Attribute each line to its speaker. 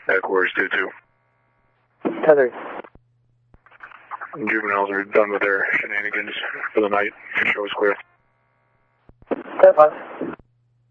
Speaker 1: Headquarters 2-2.
Speaker 2: 10-3.
Speaker 1: Juveniles are done with their shenanigans for the night. Show is clear.
Speaker 2: 10-5.